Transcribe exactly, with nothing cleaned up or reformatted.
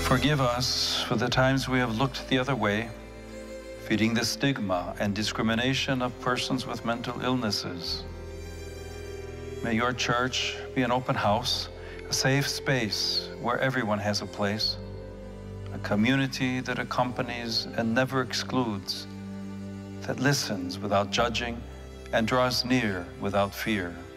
Forgive us for the times we have looked the other way, feeding the stigma and discrimination of persons with mental illnesses. May your church be an open house, a safe space where everyone has a place, a community that accompanies and never excludes, that listens without judging and draws near without fear.